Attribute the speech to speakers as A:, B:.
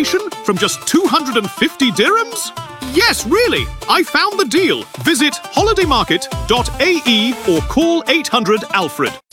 A: accommodation from just 250 dirhams? Yes, really! I found the deal. Visit holidaymarket.ae or call 800 Alfred.